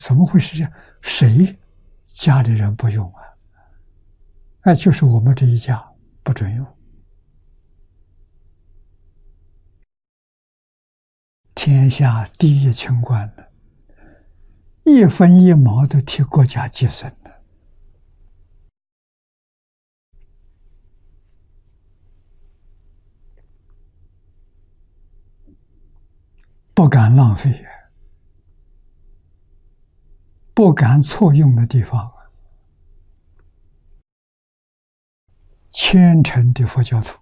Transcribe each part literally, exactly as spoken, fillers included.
怎么会是这样？谁家里人不用啊？哎，就是我们这一家不准用。天下第一清官呢，一分一毛都替国家节省的，不敢浪费，不敢错用的地方，虔诚的佛教徒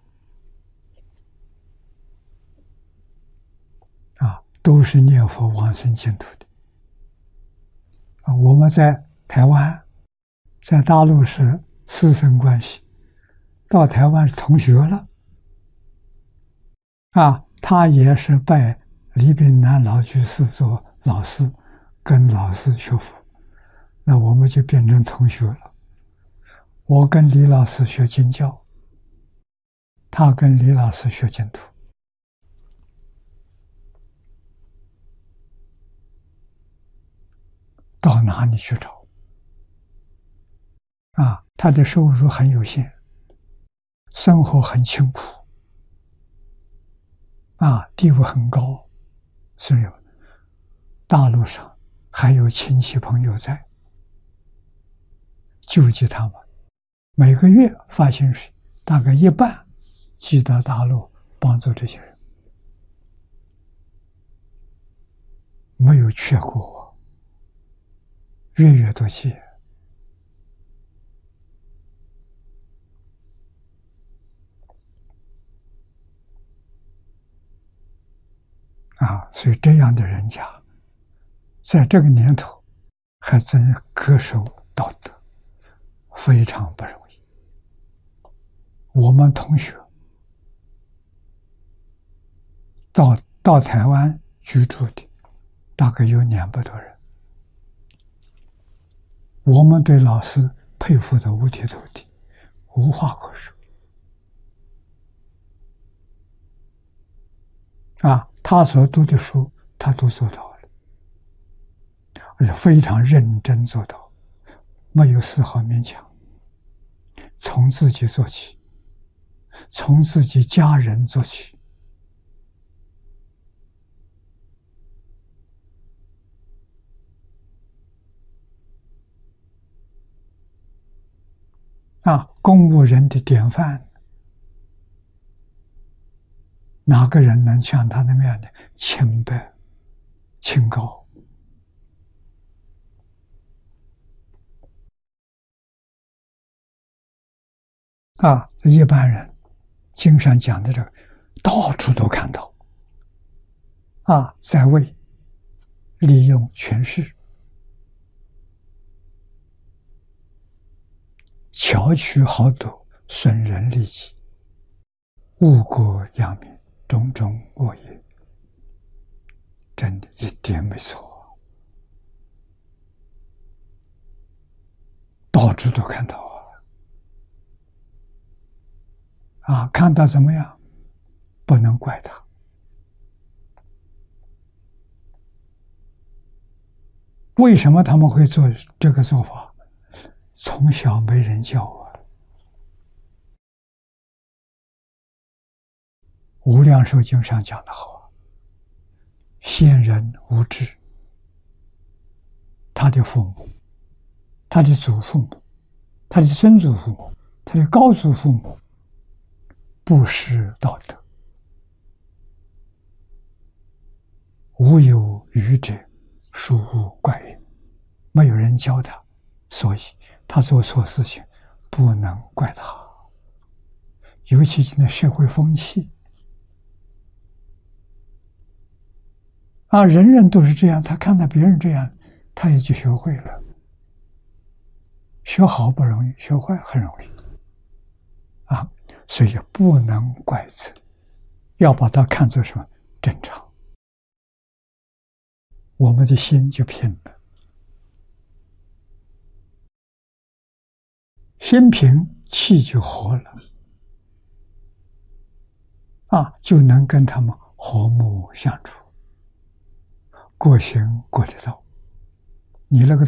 啊，都是念佛往生净土的啊。我们在台湾，在大陆是师生关系，到台湾是同学了啊。他也是拜李炳南老居士做老师，跟老师学佛，那我们就变成同学了。我跟李老师学经教，他跟李老师学净土。到哪里去找？啊，他的收入很有限，生活很清苦，啊，地位很高，是有大陆上还有亲戚朋友在救济他们，每个月发薪水，大概一半寄到大陆帮助这些人，没有缺过，月月都寄。啊，所以这样的人家，在这个年头还真恪守道德，非常不容易。我们同学到到台湾居住的，大概有两百多人，我们对老师佩服的五体投地，无话可说。啊，他所读的书，他都做到了，而且非常认真做到，没有丝毫勉强。从自己做起，从自己家人做起。啊，公务人的典范。哪个人能像他那么样的清白、清高？啊，一般人经上讲的这个，到处都看到。啊，在位利用权势，巧取豪夺，损人利己，误国殃民，种种恶业，真的一点没错，到处都看到啊！啊，看到怎么样？不能怪他。为什么他们会做这个做法？从小没人教啊。无量寿经上讲得好，先人无知，他的父母，他的祖父母，他的曾祖父母，他的高祖父母不识道德，无有愚者，殊无怪也。没有人教他，所以他做错事情不能怪他。尤其现在社会风气啊，人人都是这样，他看到别人这样，他也就学会了。学好不容易，学坏很容易啊，所以不能怪责，要把它看作什么？正常。我们的心就平了，心平气就和了啊，就能跟他们和睦相处，各行各的道。 你那个